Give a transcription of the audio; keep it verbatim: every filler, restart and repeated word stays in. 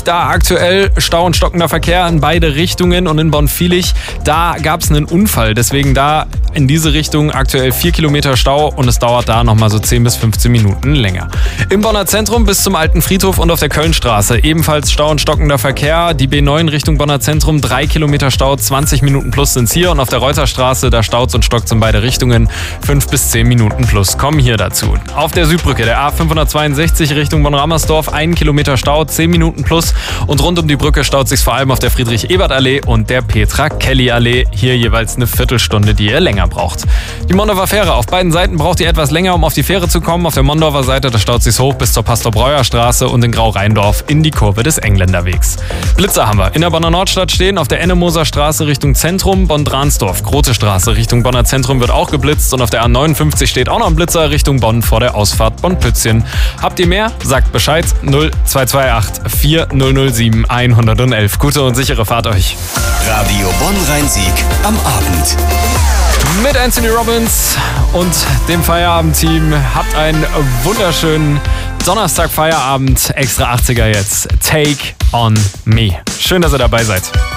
da aktuell Stau und stockender Verkehr in beide Richtungen und in Bonn-Viehlich, da gab es einen Unfall. Deswegen da in diese Richtung aktuell vier Kilometer Stau und es dauert da nochmal so zehn bis fünfzehn Minuten länger. Im Bonner Zentrum bis zum Alten Friedhof und auf der Kölnstraße ebenfalls Stau und stockender Verkehr. Die B neun Richtung Bonner Zentrum, drei Kilometer Stau, zwanzig Minuten plus sind's hier. Und auf der Reuterstraße, da staut's und stockt's in beide Richtungen, fünf bis zehn Minuten plus kommen hier dazu. Auf der Südbrücke, der A fünfhundertzweiundsechzig Richtung Bonn-Rammersdorf, ein Kilometer Stau, zehn Minuten plus. Und rund um die Brücke staut sich's vor allem auf der Friedrich-Ebert-Allee und der Petra-Kelly-Allee. Hier jeweils eine Viertelstunde, die ihr länger braucht. Die Mondorfer Fähre, auf beiden Seiten braucht ihr etwas länger, um auf die Fähre zu kommen. Auf der Mondorfer Seite, da staut sich's hoch bis zur Pastor-Breuer-Straße und in Grau-Rheindorf in die Kurve des Engländerwegs. Blitzer haben wir in der Bonner Nordstadt stehen, auf der Ennemoser Straße Richtung Zentrum, Bonn-Dransdorf. Grote Straße Richtung Bonner Zentrum wird auch geblitzt und auf der A neunundfünfzig steht auch noch ein Blitzer Richtung Bonn vor der Ausfahrt Bonn-Pützchen. Habt ihr mehr? Sagt Bescheid. null zwei zwei acht vier null null sieben eins eins eins. Gute und sichere Fahrt euch. Radio Bonn-Rhein-Sieg am Abend. Mit Anthony Robbins und dem Feierabend-Team habt einen wunderschönen Donnerstag-Feierabend. Extra achtziger jetzt. Take on me. Schön, dass ihr dabei seid.